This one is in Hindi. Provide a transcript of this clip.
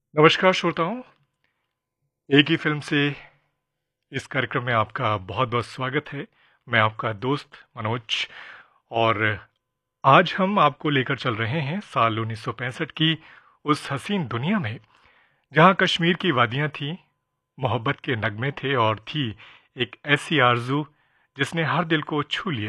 नमस्कार श्रोताओं, एक ही फिल्म से इस कार्यक्रम में आपका बहुत-बहुत स्वागत है। मैं आपका दोस्त मनोज और आज हम आपको लेकर चल रहे हैं साल 1965 की उस हसीन दुनिया में, जहां कश्मीर की वादियां थीं, मोहब्बत के नगमे थे और थी एक ऐसी आरज़ू जिसने हर दिल को छू लिया।